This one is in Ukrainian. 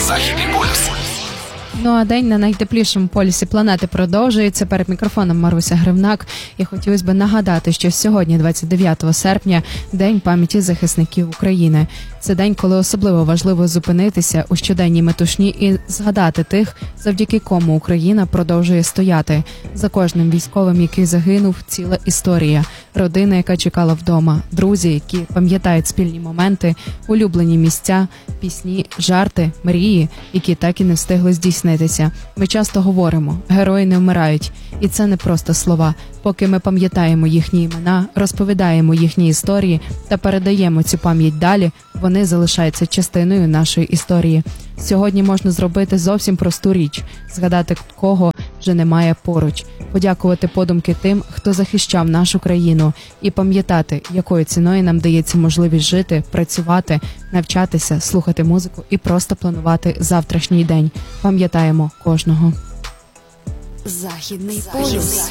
Західний полюс. Ну а день на найтеплішому полюсі планети продовжується. Перед мікрофоном Маруся Гривнак. І хотілося б нагадати, що сьогодні, 29 серпня, День пам'яті захисників України. Це день, коли особливо важливо зупинитися у щоденній метушні і згадати тих, завдяки кому Україна продовжує стояти. За кожним військовим, який загинув, ціла історія. Родина, яка чекала вдома. Друзі, які пам'ятають спільні моменти, улюблені місця, пісні, жарти, мрії, які так і не встигли здійснитися. Ми часто говоримо, герої не вмирають. І це не просто слова. Поки ми пам'ятаємо їхні імена, розповідаємо їхні історії та передаємо цю пам'ять далі, вони залишаються частиною нашої історії. Сьогодні можна зробити зовсім просту річ – згадати, кого вже немає поруч, подякувати подумки тим, хто захищав нашу країну, і пам'ятати, якою ціною нам дається можливість жити, працювати, навчатися, слухати музику і просто планувати завтрашній день. Пам'ятаємо кожного. Західний полюс.